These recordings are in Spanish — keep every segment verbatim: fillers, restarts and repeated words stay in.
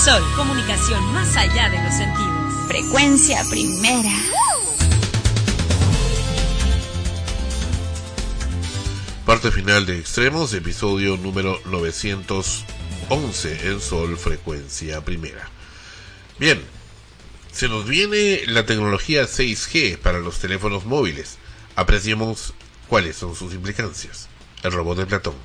Sol, comunicación más allá de los sentidos. Frecuencia primera. Parte final de Extremos, episodio número novecientos once en Sol, frecuencia primera. Bien, se nos viene la tecnología seis G para los teléfonos móviles. Apreciemos cuáles son sus implicancias. El robot de Platón.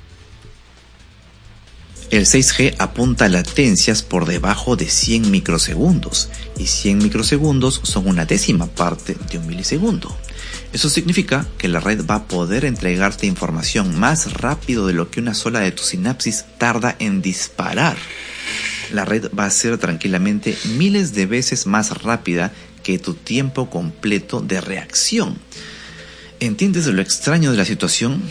El seis G apunta a latencias por debajo de cien microsegundos, y cien microsegundos son una décima parte de un milisegundo. Eso significa que la red va a poder entregarte información más rápido de lo que una sola de tus sinapsis tarda en disparar. La red va a ser tranquilamente miles de veces más rápida que tu tiempo completo de reacción. ¿Entiendes lo extraño de la situación?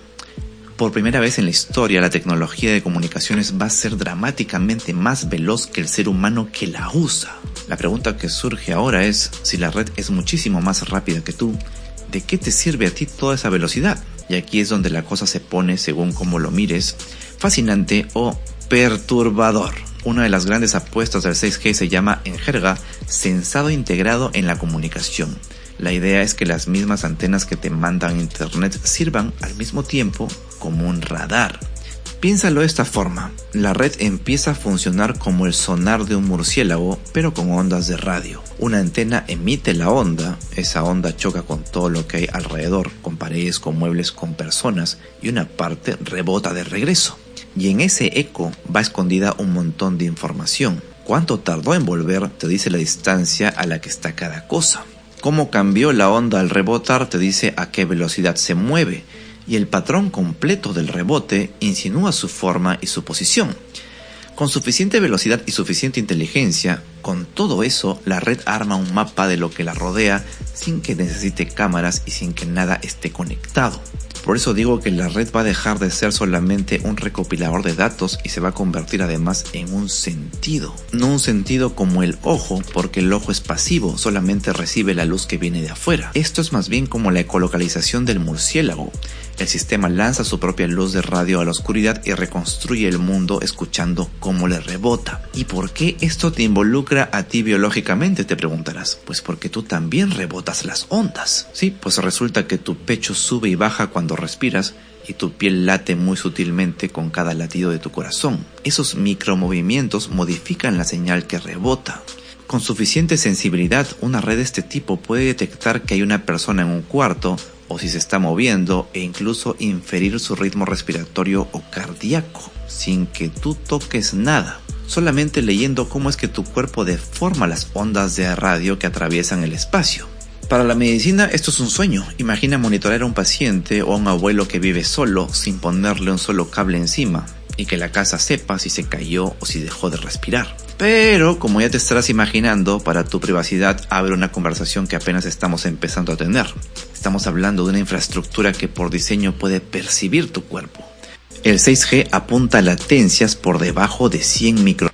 Por primera vez en la historia, la tecnología de comunicaciones va a ser dramáticamente más veloz que el ser humano que la usa. La pregunta que surge ahora es, si la red es muchísimo más rápida que tú, ¿de qué te sirve a ti toda esa velocidad? Y aquí es donde la cosa se pone, según cómo lo mires, fascinante o perturbador. Una de las grandes apuestas del seis G se llama, en jerga, sensado integrado en la comunicación. La idea es que las mismas antenas que te mandan internet sirvan al mismo tiempo como un radar. Piénsalo de esta forma, la red empieza a funcionar como el sonar de un murciélago, pero con ondas de radio. Una antena emite la onda, esa onda choca con todo lo que hay alrededor, con paredes, con muebles, con personas, y una parte rebota de regreso. Y en ese eco va escondida un montón de información. Cuánto tardó en volver te dice la distancia a la que está cada cosa. Cómo cambió la onda al rebotar te dice a qué velocidad se mueve, y el patrón completo del rebote insinúa su forma y su posición. Con suficiente velocidad y suficiente inteligencia, con todo eso, la red arma un mapa de lo que la rodea sin que necesite cámaras y sin que nada esté conectado. Por eso digo que la red va a dejar de ser solamente un recopilador de datos y se va a convertir además en un sentido. No un sentido como el ojo, porque el ojo es pasivo, solamente recibe la luz que viene de afuera. Esto es más bien como la ecolocalización del murciélago. El sistema lanza su propia luz de radio a la oscuridad y reconstruye el mundo escuchando cómo le rebota. ¿Y por qué esto te involucra a ti biológicamente?, te preguntarás. Pues porque tú también rebotas las ondas. Sí, pues resulta que tu pecho sube y baja cuando respiras y tu piel late muy sutilmente con cada latido de tu corazón. Esos micromovimientos modifican la señal que rebota. Con suficiente sensibilidad, una red de este tipo puede detectar que hay una persona en un cuarto o si se está moviendo, e incluso inferir su ritmo respiratorio o cardíaco, sin que tú toques nada, solamente leyendo cómo es que tu cuerpo deforma las ondas de radio que atraviesan el espacio. Para la medicina esto es un sueño. Imagina monitorear a un paciente o a un abuelo que vive solo sin ponerle un solo cable encima, y que la casa sepa si se cayó o si dejó de respirar. Pero, como ya te estarás imaginando, para tu privacidad abre una conversación que apenas estamos empezando a tener. Estamos hablando de una infraestructura que por diseño puede percibir tu cuerpo. El seis G apunta a latencias por debajo de cien micro.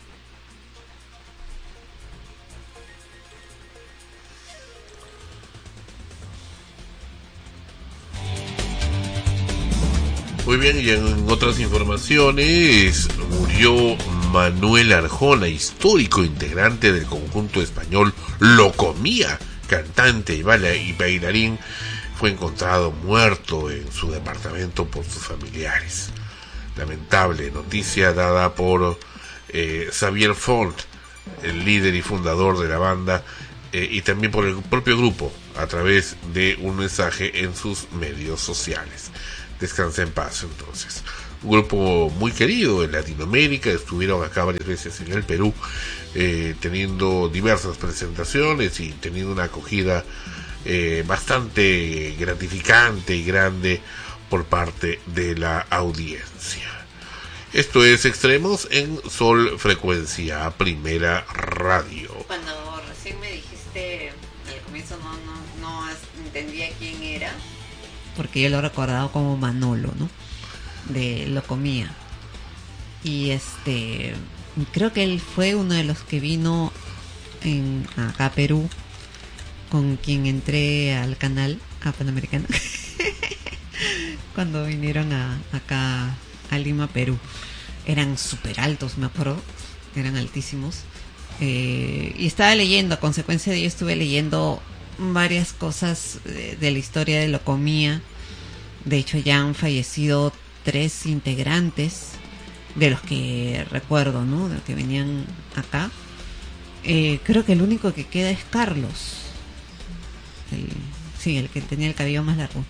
Muy bien, y en otras informaciones, murió Manuel Arjona, histórico integrante del conjunto español Locomía, cantante y bailarín. Fue encontrado muerto en su departamento por sus familiares. Lamentable noticia dada por eh, Xavier Font, el líder y fundador de la banda, eh, y también por el propio grupo, a través de un mensaje en sus medios sociales. Descansa en paz, entonces. Un grupo muy querido en Latinoamérica, estuvieron acá varias veces en el Perú, eh, teniendo diversas presentaciones y teniendo una acogida eh, bastante gratificante y grande por parte de la audiencia. Esto es Extremos en Sol, frecuencia primera radio. Cuando recién me dijiste al comienzo no, no, no entendía quién era, porque yo lo he recordado como Manolo, ¿no? De Locomía. Y este, creo que él fue uno de los que vino en acá a Perú, con quien entré al canal a Panamericano cuando vinieron a acá a Lima, Perú. Eran súper altos, me acuerdo, que eran altísimos. Eh, y estaba leyendo, a consecuencia de ello estuve leyendo varias cosas de, de la historia de Locomía. De hecho ya han fallecido tres integrantes de los que recuerdo, ¿no? De los que venían acá. Eh, creo que el único que queda es Carlos. El, sí, el que tenía el cabello más largo.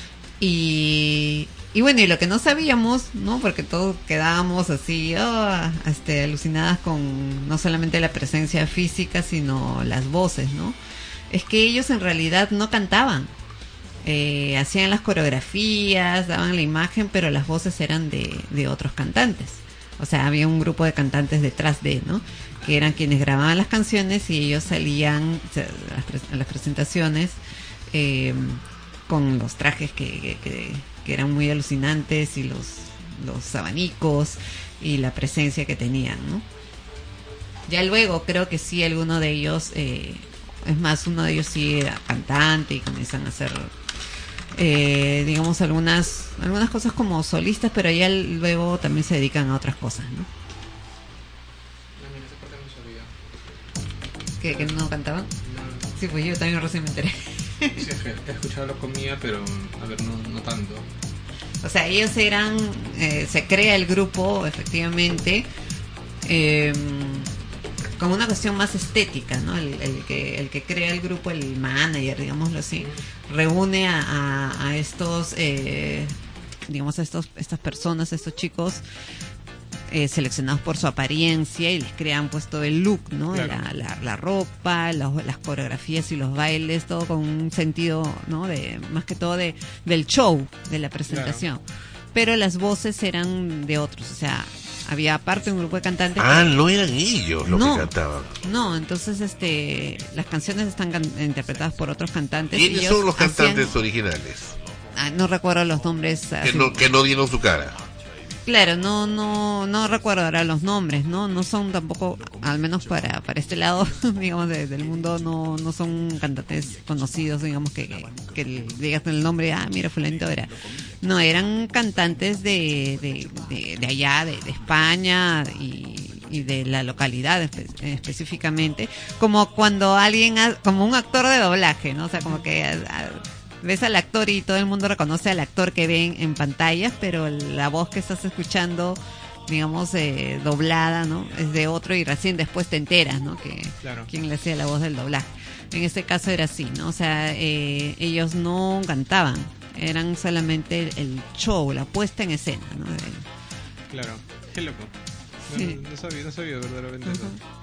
Y, y bueno, y lo que no sabíamos, ¿no? Porque todos quedábamos así, oh, este, alucinadas con no solamente la presencia física, sino las voces, ¿no? Es que ellos en realidad no cantaban. Eh, hacían las coreografías, daban la imagen, pero las voces eran de, de otros cantantes. O sea, había un grupo de cantantes detrás de, ¿no? Que eran quienes grababan las canciones y ellos salían o sea, a, las pre- a las presentaciones eh, con los trajes que, que, que, que eran muy alucinantes y los, los abanicos y la presencia que tenían, ¿no? Ya luego creo que sí, alguno de ellos, eh, es más, uno de ellos sí era cantante y comienzan a hacer... Eh, digamos algunas algunas cosas como solistas, pero ya luego también se dedican a otras cosas, ¿no? ¿Que, que no cantaban? No. Sí, pues yo también recién me enteré. Sí, he escuchado Locomía, pero a ver, no, no tanto. O sea, ellos eran, eh, se crea el grupo, efectivamente, eh, como una cuestión más estética, ¿no? El, el que el que crea el grupo, el manager, digámoslo así, reúne a, a, a estos, eh, digamos, a estos, estas personas, a estos chicos eh, seleccionados por su apariencia y les crean pues todo el look, ¿no? Claro. La, la, la ropa, los, las coreografías y los bailes, todo con un sentido, ¿no? De más que todo de del show, de la presentación. Claro. Pero las voces eran de otros, o sea, había aparte un grupo de cantantes. Ah, que, no eran ellos los no, que cantaban. No, entonces este las canciones están can- interpretadas por otros cantantes. ¿Quiénes son los cantantes hacían, originales? Ah, no recuerdo los nombres. Que no, que no dieron su cara. Claro, no, no, no recuerdo ahora los nombres, ¿no? No son tampoco, al menos para, para este lado, digamos, de, del mundo, no, no son cantantes conocidos, digamos, que, que, que digas el nombre, ah, mira, fulanito era. No, eran cantantes de, de, de, de allá, de, de España y, y de la localidad espe- específicamente, como cuando alguien, ha, como un actor de doblaje, ¿no? O sea, como que... A, a, ves al actor y todo el mundo reconoce al actor que ven en pantallas, pero la voz que estás escuchando, digamos, eh, doblada, ¿no? Es de otro y recién después te enteras, ¿no? Que claro. Quién le hacía la voz del doblaje. En este caso era así, ¿no? O sea, eh, ellos no cantaban, eran solamente el, el show, la puesta en escena, ¿no? El... Claro, qué loco. No, sí. no, no sabía, no sabía verdaderamente eso. Uh-huh.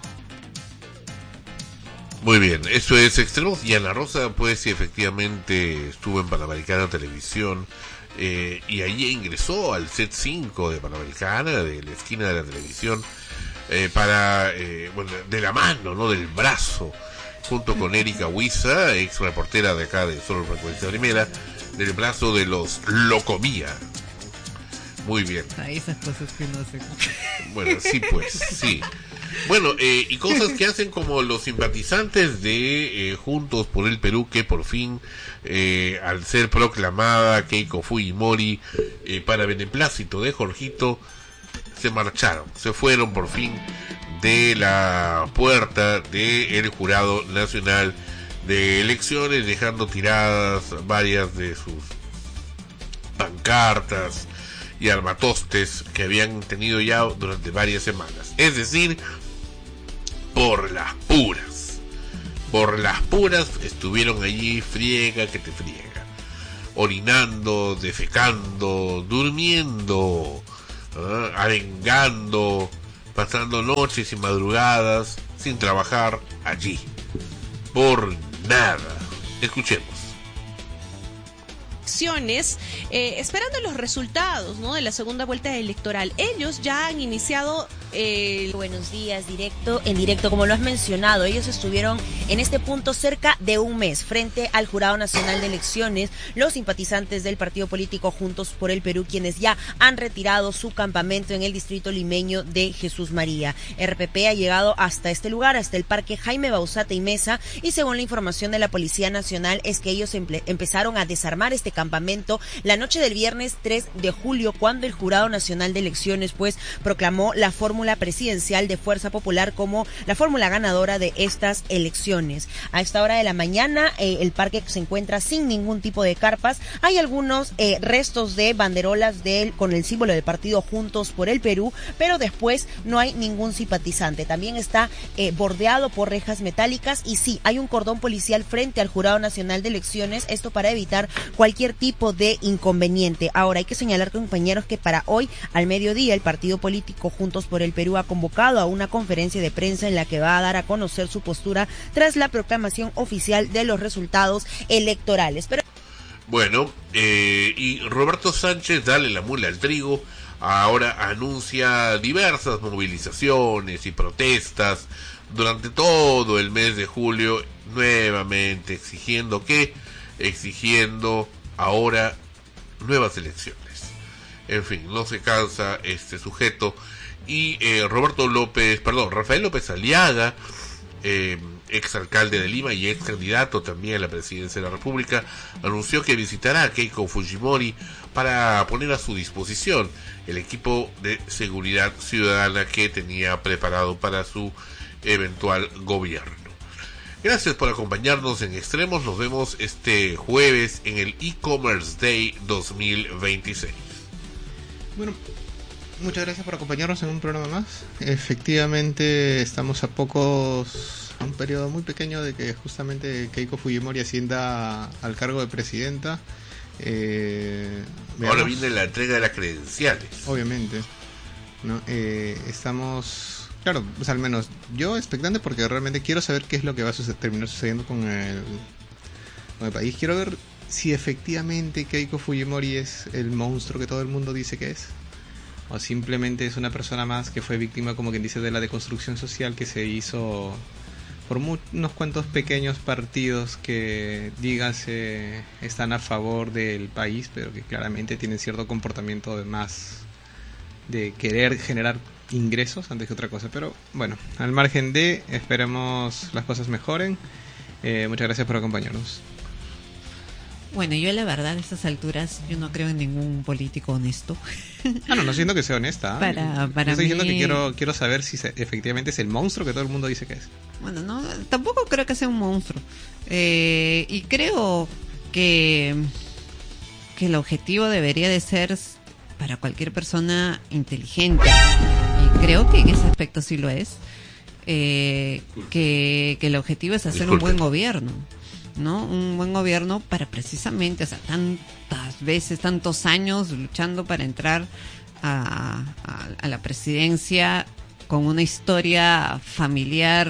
Muy bien, eso es Extremos. Y Ana Rosa, pues sí, efectivamente estuvo en Panamericana Televisión eh, y allí ingresó al set cinco de Panamericana, de la esquina de la televisión, eh, para, eh, bueno, de la mano, ¿no? Del brazo, junto con Erika Huiza, ex reportera de acá de Solo Frecuencia Primera, del brazo de los Locomía. Muy bien. Hay esas cosas que no sé. Bueno, sí, pues, sí. Bueno, eh, y cosas que hacen como los simpatizantes de eh, Juntos por el Perú, que por fin, eh, al ser proclamada Keiko Fujimori eh, para beneplácito de Jorgito, se marcharon, se fueron por fin de la puerta del Jurado Nacional de Elecciones, dejando tiradas varias de sus pancartas y armatostes que habían tenido ya durante varias semanas. Es decir, por las puras, por las puras estuvieron allí, friega que te friega, orinando, defecando, durmiendo, ¿eh? arengando, pasando noches y madrugadas sin trabajar allí, por nada. Escuchemos. Eh, esperando los resultados, ¿no? De la segunda vuelta electoral. Ellos ya han iniciado eh... Buenos días, directo, en directo, como lo has mencionado, ellos estuvieron en este punto cerca de un mes frente al Jurado Nacional de Elecciones, los simpatizantes del partido político Juntos por el Perú, quienes ya han retirado su campamento en el distrito limeño de Jesús María. R P P ha llegado hasta este lugar, hasta el Parque Jaime Bauzate y Mesa, y según la información de la Policía Nacional es que ellos empe- empezaron a desarmar este campamento la noche del viernes tres de julio, cuando el Jurado Nacional de Elecciones pues proclamó la fórmula fórmula presidencial de Fuerza Popular como la fórmula ganadora de estas elecciones. A esta hora de la mañana eh, el parque se encuentra sin ningún tipo de carpas. Hay algunos eh, restos de banderolas de él con el símbolo del partido Juntos por el Perú, pero después no hay ningún simpatizante. También está eh, bordeado por rejas metálicas y sí, hay un cordón policial frente al Jurado Nacional de Elecciones, esto para evitar cualquier tipo de inconveniente. Ahora hay que señalar, compañeros, que para hoy al mediodía el partido político Juntos por el Perú ha convocado a una conferencia de prensa en la que va a dar a conocer su postura tras la proclamación oficial de los resultados electorales. Pero bueno, eh, y Roberto Sánchez, dale la mula al trigo, ahora anuncia diversas movilizaciones y protestas durante todo el mes de julio, nuevamente exigiendo que, exigiendo ahora nuevas elecciones. En fin, no se cansa este sujeto. Y eh, Roberto López, perdón, Rafael López Aliaga, eh, exalcalde de Lima y ex candidato también a la presidencia de la República, anunció que visitará a Keiko Fujimori para poner a su disposición el equipo de seguridad ciudadana que tenía preparado para su eventual gobierno. Gracias por acompañarnos en Extremos. Nos vemos este jueves en el E-Commerce Day dos mil veintiséis. Bueno, muchas gracias por acompañarnos en un programa más. Efectivamente, estamos a pocos, a un periodo muy pequeño de que justamente Keiko Fujimori ascienda al cargo de presidenta. Eh, Ahora viene la entrega de las credenciales. Obviamente, ¿no? Eh, estamos, claro, pues al menos yo expectante porque realmente quiero saber qué es lo que va a suceder, terminar sucediendo con el, con el país. Quiero ver si efectivamente Keiko Fujimori es el monstruo que todo el mundo dice que es, o simplemente es una persona más que fue víctima, como quien dice, de la deconstrucción social que se hizo por mu- unos cuantos pequeños partidos que, dígase, están a favor del país, pero que claramente tienen cierto comportamiento de más de querer generar ingresos antes que otra cosa. Pero bueno, al margen de, esperemos las cosas mejoren. Eh, muchas gracias por acompañarnos. Bueno, yo la verdad a estas alturas yo no creo en ningún político honesto. Ah, no, no siento que sea honesta. ¿eh? Para, para yo estoy diciendo mí... que quiero quiero saber si se, efectivamente es el monstruo que todo el mundo dice que es. Bueno, no, tampoco creo que sea un monstruo. Eh, y creo que, que el objetivo debería de ser para cualquier persona inteligente. Y creo que en ese aspecto sí lo es. Eh, que, que el objetivo es hacer Disculpe. un buen gobierno. ¿No? Un buen gobierno para precisamente, o sea, tantas veces, tantos años luchando para entrar a, a, a la presidencia con una historia familiar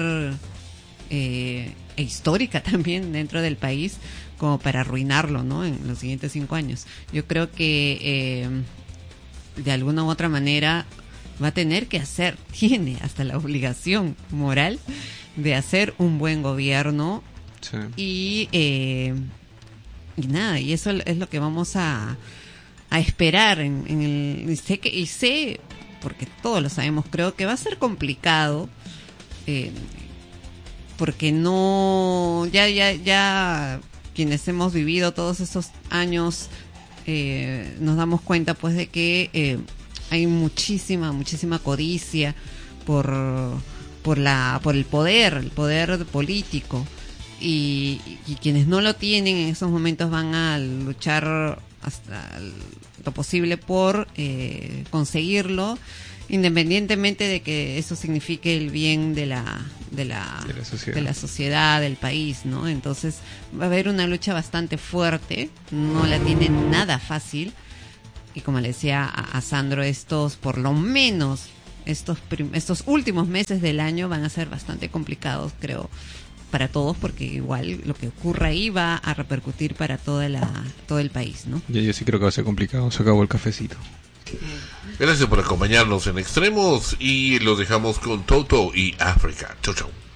eh, e histórica también dentro del país, como para arruinarlo, ¿no? En los siguientes cinco años. Yo creo que eh, de alguna u otra manera va a tener que hacer, tiene hasta la obligación moral de hacer un buen gobierno. Sí. Y, eh, y nada, y eso es lo que vamos a, a esperar en, en el, y sé que, y sé, porque todos lo sabemos, creo que va a ser complicado, eh, porque no, ya, ya, ya quienes hemos vivido todos esos años, eh, nos damos cuenta pues de que eh, hay muchísima, muchísima codicia por, por la, por el poder, el poder político. Y, y quienes no lo tienen en esos momentos van a luchar hasta lo posible por eh, conseguirlo, independientemente de que eso signifique el bien de la de la, de la sociedad, de la sociedad del país, ¿no? Entonces va a haber una lucha bastante fuerte, no la tienen nada fácil, y como le decía a, a Sandro, estos por lo menos estos prim- estos últimos meses del año van a ser bastante complicados, creo, para todos, porque igual lo que ocurra ahí va a repercutir para toda la todo el país, ¿no? Yo, yo sí creo que va a ser complicado. Se acabó el cafecito. Gracias por acompañarnos en Extremos y los dejamos con Toto y África. Chau, chau.